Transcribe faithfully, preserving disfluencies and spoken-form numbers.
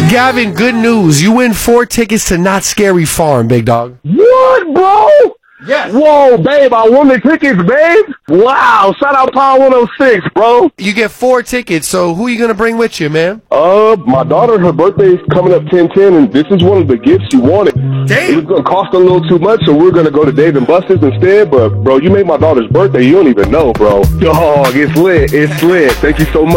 Gavin, good news. You win four tickets to Not Scary Farm, big dog. What, bro? Yes. Whoa, babe, I won the tickets, babe. Wow, shout out Power one oh six, bro. You get four tickets, so who are you going to bring with you, man? Uh, my daughter, her birthday's coming up ten ten, and this is one of the gifts she wanted. Damn. It was going to cost a little too much, so we're going to go to Dave and Buster's instead, but, bro, you made my daughter's birthday. You don't even know, bro. Dog, it's lit. It's lit. Thank you so much.